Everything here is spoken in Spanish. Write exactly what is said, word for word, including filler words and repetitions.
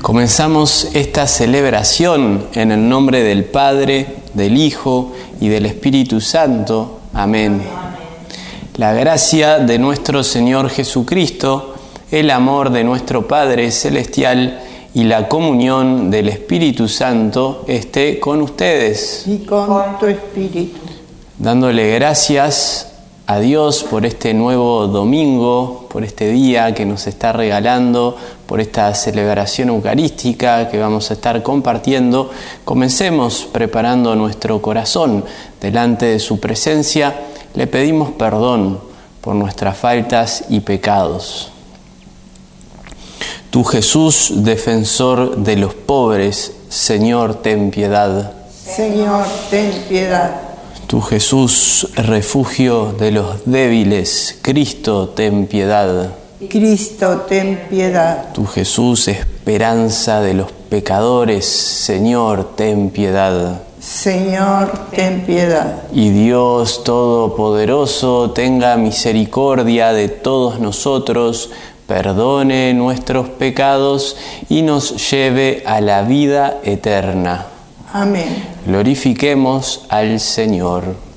Comenzamos esta celebración en el nombre del Padre, del Hijo y del Espíritu Santo. Amén. La gracia de nuestro Señor Jesucristo, el amor de nuestro Padre Celestial y la comunión del Espíritu Santo esté con ustedes. Y con tu espíritu. Dándole gracias a Dios por este nuevo domingo, por este día que nos está regalando, por esta celebración eucarística que vamos a estar compartiendo. Comencemos preparando nuestro corazón delante de su presencia. Le pedimos perdón por nuestras faltas y pecados. Tú, Jesús, defensor de los pobres, Señor, ten piedad. Señor, ten piedad. Tú, Jesús, refugio de los débiles, Cristo, ten piedad. Cristo, ten piedad. Tú, Jesús, esperanza de los pecadores, Señor, ten piedad. Señor, ten piedad. Y Dios Todopoderoso tenga misericordia de todos nosotros, perdone nuestros pecados y nos lleve a la vida eterna. Amén. Glorifiquemos al Señor.